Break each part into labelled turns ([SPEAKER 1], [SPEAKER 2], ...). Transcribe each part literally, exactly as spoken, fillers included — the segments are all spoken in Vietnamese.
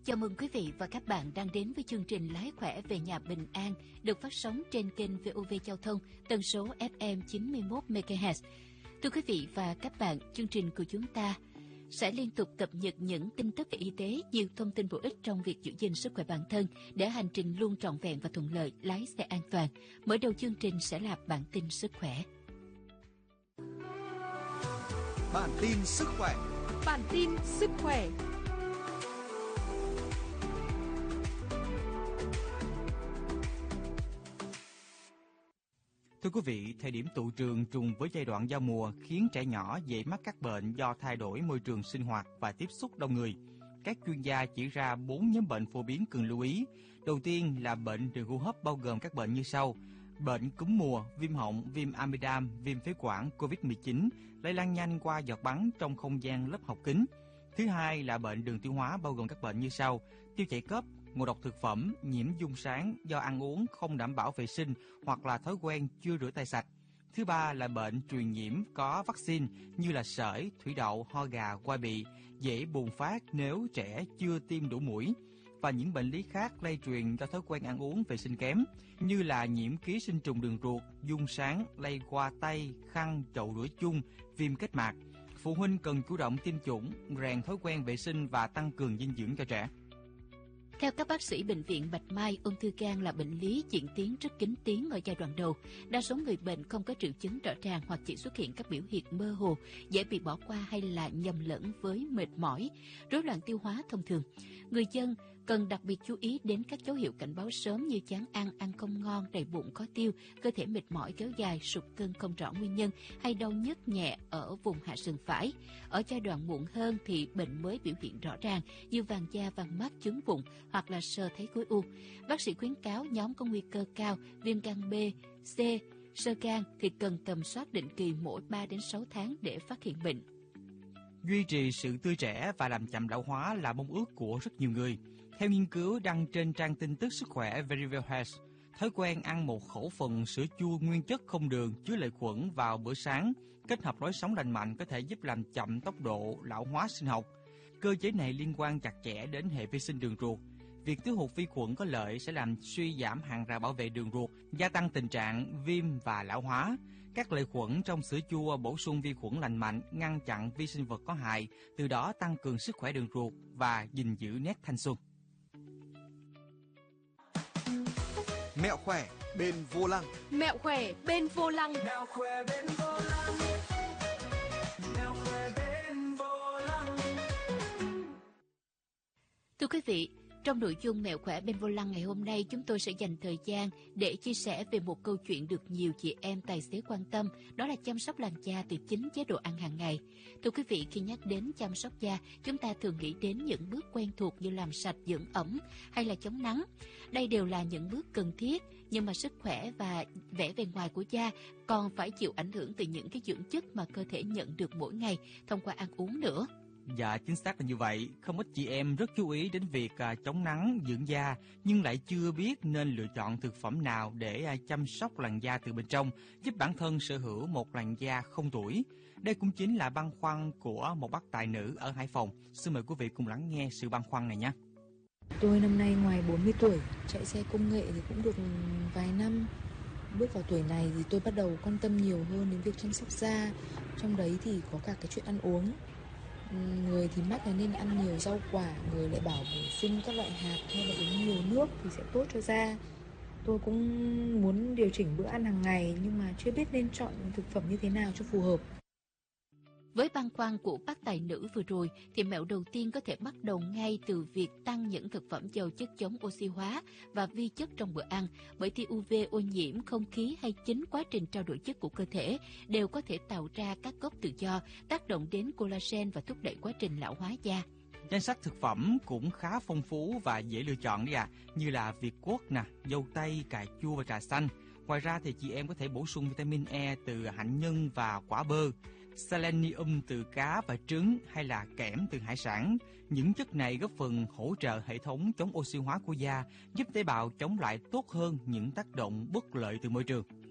[SPEAKER 1] Chào mừng quý vị và các bạn đang đến với chương trình Lái khỏe về nhà bình an được phát sóng trên kênh vê o vê Giao thông tần số ép em chín mươi mốt mê ga héc. Thưa quý vị và các bạn, chương trình của chúng ta sẽ liên tục cập nhật những tin tức về y tế, nhiều thông tin bổ ích trong việc giữ gìn sức khỏe bản thân để hành trình luôn trọn vẹn và thuận lợi, lái xe an toàn. Mở đầu chương trình sẽ là bản tin sức khỏe.
[SPEAKER 2] Bản tin sức khỏe.
[SPEAKER 3] Bản tin sức khỏe.
[SPEAKER 4] Thưa quý vị, thời điểm tụ trường trùng với giai đoạn giao mùa khiến trẻ nhỏ dễ mắc các bệnh do thay đổi môi trường sinh hoạt và tiếp xúc đông người. Các chuyên gia chỉ ra bốn nhóm bệnh phổ biến cần lưu ý. Đầu tiên là bệnh đường hô hấp, bao gồm các bệnh như sau: bệnh cúm mùa, viêm họng, viêm amidan, viêm phế quản, covid mười chín, lây lan nhanh qua giọt bắn trong không gian lớp học kính. Thứ hai là bệnh đường tiêu hóa, bao gồm các bệnh như sau: tiêu chảy cấp, ngộ độc thực phẩm, nhiễm dung sáng do ăn uống không đảm bảo vệ sinh hoặc là thói quen chưa rửa tay sạch. Thứ ba là bệnh truyền nhiễm có vaccine như là sởi, thủy đậu, ho gà, quai bị, dễ bùng phát nếu trẻ chưa tiêm đủ mũi. Và những bệnh lý khác lây truyền do thói quen ăn uống vệ sinh kém như là nhiễm ký sinh trùng đường ruột, dung sáng lây qua tay, khăn, chậu rửa chung, viêm kết mạc. Phụ huynh cần chủ động tiêm chủng, rèn thói quen vệ sinh và tăng cường dinh dưỡng cho trẻ.
[SPEAKER 1] Theo các bác sĩ Bệnh viện Bạch Mai, ung thư gan là bệnh lý diễn tiến rất kín tiếng ở giai đoạn đầu. Đa số người bệnh không có triệu chứng rõ ràng hoặc chỉ xuất hiện các biểu hiện mơ hồ, dễ bị bỏ qua hay là nhầm lẫn với mệt mỏi, rối loạn tiêu hóa thông thường. Người dân cần đặc biệt chú ý đến các dấu hiệu cảnh báo sớm như chán ăn, ăn không ngon, đầy bụng khó tiêu, cơ thể mệt mỏi kéo dài, sụt cân không rõ nguyên nhân hay đau nhức nhẹ ở vùng hạ sườn phải. Ở giai đoạn muộn hơn thì bệnh mới biểu hiện rõ ràng như vàng da, vàng mắt, chứng bụng hoặc là sơ thấy khối u. Bác sĩ khuyến cáo nhóm có nguy cơ cao viêm gan B, C, xơ gan thì cần tầm soát định kỳ mỗi ba đến sáu tháng để phát hiện bệnh.
[SPEAKER 4] Duy trì sự tươi trẻ và làm chậm lão hóa là mong ước của rất nhiều người. Theo nghiên cứu đăng trên trang tin tức sức khỏe Verywell Health, thói quen ăn một khẩu phần sữa chua nguyên chất không đường chứa lợi khuẩn vào bữa sáng kết hợp lối sống lành mạnh có thể giúp làm chậm tốc độ lão hóa sinh học. Cơ chế này liên quan chặt chẽ đến hệ vi sinh đường ruột. Việc thiếu hụt vi khuẩn có lợi sẽ làm suy giảm hàng rào bảo vệ đường ruột, gia tăng tình trạng viêm và lão hóa. Các lợi khuẩn trong sữa chua bổ sung vi khuẩn lành mạnh, ngăn chặn vi sinh vật có hại, từ đó tăng cường sức khỏe đường ruột và gìn giữ nét thanh xuân.
[SPEAKER 2] Mẹo khỏe bên vô lăng.
[SPEAKER 3] Mẹo khỏe bên vô lăng.
[SPEAKER 5] Mẹo khỏe bên vô lăng. Mẹo khỏe bên vô lăng.
[SPEAKER 1] Thưa quý vị, trong nội dung Mẹo khỏe bên vô lăng ngày hôm nay, chúng tôi sẽ dành thời gian để chia sẻ về một câu chuyện được nhiều chị em tài xế quan tâm, đó là chăm sóc làn da từ chính chế độ ăn hàng ngày. Thưa quý vị, khi nhắc đến chăm sóc da, chúng ta thường nghĩ đến những bước quen thuộc như làm sạch, dưỡng ẩm hay là chống nắng. Đây đều là những bước cần thiết, nhưng mà sức khỏe và vẻ bề ngoài của da còn phải chịu ảnh hưởng từ những cái dưỡng chất mà cơ thể nhận được mỗi ngày thông qua ăn uống nữa.
[SPEAKER 4] Dạ, chính xác là như vậy. Không ít chị em rất chú ý đến việc à, chống nắng, dưỡng da, nhưng lại chưa biết nên lựa chọn thực phẩm nào để à, chăm sóc làn da từ bên trong, giúp bản thân sở hữu một làn da không tuổi. Đây cũng chính là băn khoăn của một bác tài nữ ở Hải Phòng. Xin mời quý vị cùng lắng nghe sự băn khoăn này nhé.
[SPEAKER 6] Tôi năm nay ngoài bốn mươi tuổi, chạy xe công nghệ thì cũng được vài năm. Bước vào tuổi này thì tôi bắt đầu quan tâm nhiều hơn đến việc chăm sóc da. Trong đấy thì có cả cái chuyện ăn uống. Người thì mách là nên ăn nhiều rau quả, người lại bảo bổ sung các loại hạt hay là uống nhiều nước thì sẽ tốt cho da. Tôi cũng muốn điều chỉnh bữa ăn hàng ngày nhưng mà chưa biết nên chọn thực phẩm như thế nào cho phù hợp.
[SPEAKER 1] Với băn khoăn của bác tài nữ vừa rồi thì mẹo đầu tiên có thể bắt đầu ngay từ việc tăng những thực phẩm giàu chất chống oxy hóa và vi chất trong bữa ăn, bởi tia u vê, ô nhiễm không khí hay chính quá trình trao đổi chất của cơ thể đều có thể tạo ra các gốc tự do, tác động đến collagen và thúc đẩy quá trình lão hóa da.
[SPEAKER 4] Danh sách thực phẩm cũng khá phong phú và dễ lựa chọn đấy à, như là việt quất nè, dâu tây, cà chua và trà xanh. Ngoài ra thì chị em có thể bổ sung vitamin E từ hạnh nhân và quả bơ, selenium từ cá và trứng hay là kẽm từ hải sản. Những chất này góp phần hỗ trợ hệ thống chống oxy hóa của da, giúp tế bào chống lại tốt hơn những tác động bất lợi từ môi trường.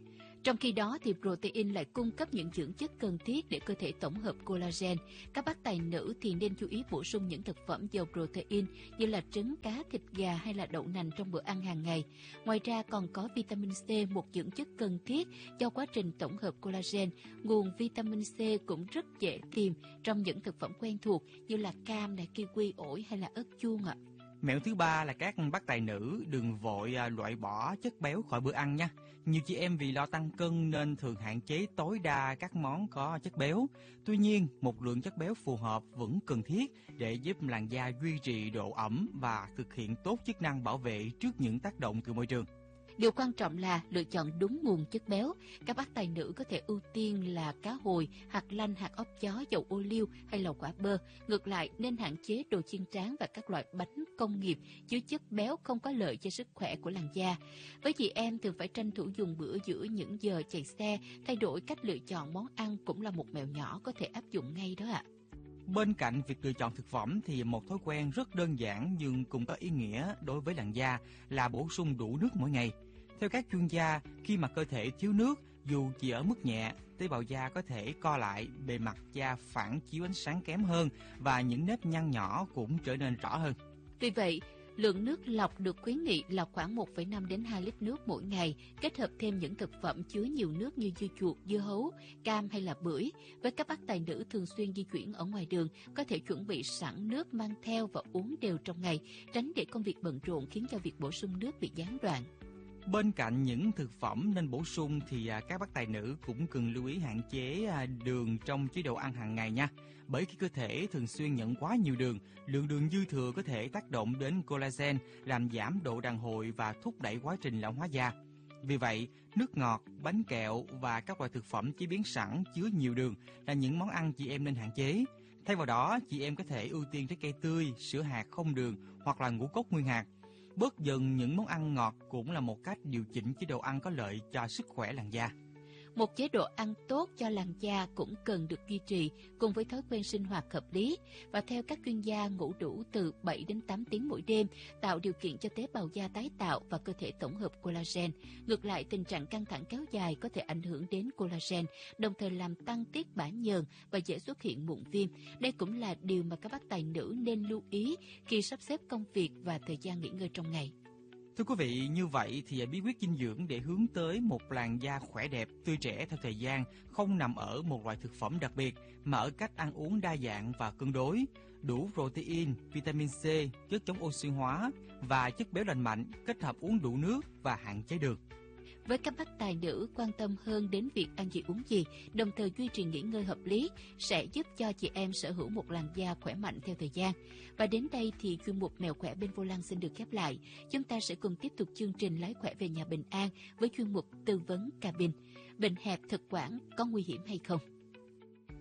[SPEAKER 1] Trong khi đó thì protein lại cung cấp những dưỡng chất cần thiết để cơ thể tổng hợp collagen. Các bác tài nữ thì nên chú ý bổ sung những thực phẩm giàu protein như là trứng, cá, thịt gà hay là đậu nành trong bữa ăn hàng ngày. Ngoài ra còn có vitamin C, một dưỡng chất cần thiết cho quá trình tổng hợp collagen. Nguồn vitamin C cũng rất dễ tìm trong những thực phẩm quen thuộc như là cam, này, kiwi, ổi hay là ớt chuông ạ.
[SPEAKER 4] Mẹo thứ ba là các bác tài nữ đừng vội loại bỏ chất béo khỏi bữa ăn nha. Nhiều chị em vì lo tăng cân nên thường hạn chế tối đa các món có chất béo. Tuy nhiên, một lượng chất béo phù hợp vẫn cần thiết để giúp làn da duy trì độ ẩm và thực hiện tốt chức năng bảo vệ trước những tác động từ môi trường.
[SPEAKER 1] Điều quan trọng là lựa chọn đúng nguồn chất béo. Các bác tài nữ có thể ưu tiên là cá hồi, hạt lanh, hạt óc chó, dầu ô liu hay là quả bơ. Ngược lại, nên hạn chế đồ chiên tráng và các loại bánh công nghiệp chứa chất béo không có lợi cho sức khỏe của làn da. Với chị em thường phải tranh thủ dùng bữa giữa những giờ chạy xe, thay đổi cách lựa chọn món ăn cũng là một mẹo nhỏ có thể áp dụng ngay đó ạ.
[SPEAKER 4] Bên cạnh việc lựa chọn thực phẩm thì một thói quen rất đơn giản nhưng cũng có ý nghĩa đối với làn da là bổ sung đủ nước mỗi ngày. Theo các chuyên gia, khi mà cơ thể thiếu nước, dù chỉ ở mức nhẹ, tế bào da có thể co lại, bề mặt da phản chiếu ánh sáng kém hơn và những nếp nhăn nhỏ cũng trở nên rõ hơn.
[SPEAKER 1] Vì vậy, lượng nước lọc được khuyến nghị là khoảng một phẩy năm đến hai lít nước mỗi ngày, kết hợp thêm những thực phẩm chứa nhiều nước như dưa chuột, dưa hấu, cam hay là bưởi. Với các bác tài nữ thường xuyên di chuyển ở ngoài đường, có thể chuẩn bị sẵn nước mang theo và uống đều trong ngày, tránh để công việc bận rộn khiến cho việc bổ sung nước bị gián đoạn.
[SPEAKER 4] Bên cạnh những thực phẩm nên bổ sung thì các bác tài nữ cũng cần lưu ý hạn chế đường trong chế độ ăn hàng ngày nha. Bởi khi cơ thể thường xuyên nhận quá nhiều đường, lượng đường dư thừa có thể tác động đến collagen, làm giảm độ đàn hồi và thúc đẩy quá trình lão hóa da. Vì vậy, nước ngọt, bánh kẹo và các loại thực phẩm chế biến sẵn chứa nhiều đường là những món ăn chị em nên hạn chế. Thay vào đó, chị em có thể ưu tiên trái cây tươi, sữa hạt không đường hoặc là ngũ cốc nguyên hạt. Bớt dần những món ăn ngọt cũng là một cách điều chỉnh chế độ ăn có lợi cho sức khỏe làn da.
[SPEAKER 1] Một chế độ ăn tốt cho làn da cũng cần được duy trì cùng với thói quen sinh hoạt hợp lý. Và theo các chuyên gia, ngủ đủ từ bảy đến tám tiếng mỗi đêm tạo điều kiện cho tế bào da tái tạo và cơ thể tổng hợp collagen. Ngược lại, tình trạng căng thẳng kéo dài có thể ảnh hưởng đến collagen, đồng thời làm tăng tiết bã nhờn và dễ xuất hiện mụn viêm. Đây cũng là điều mà các bác tài nữ nên lưu ý khi sắp xếp công việc và thời gian nghỉ ngơi trong ngày.
[SPEAKER 4] Thưa quý vị, như vậy thì bí quyết dinh dưỡng để hướng tới một làn da khỏe đẹp, tươi trẻ theo thời gian không nằm ở một loại thực phẩm đặc biệt mà ở cách ăn uống đa dạng và cân đối, đủ protein, vitamin C, chất chống oxy hóa và chất béo lành mạnh, kết hợp uống đủ nước và hạn chế đường.
[SPEAKER 1] Với các bác tài nữ quan tâm hơn đến việc ăn gì uống gì, đồng thời duy trì nghỉ ngơi hợp lý sẽ giúp cho chị em sở hữu một làn da khỏe mạnh theo thời gian. Và đến đây thì chuyên mục Mèo khỏe bên vô lăng xin được khép lại. Chúng ta sẽ cùng tiếp tục chương trình Lái khỏe về nhà bình an với chuyên mục tư vấn cabin. Bệnh hẹp thực quản có nguy hiểm hay không?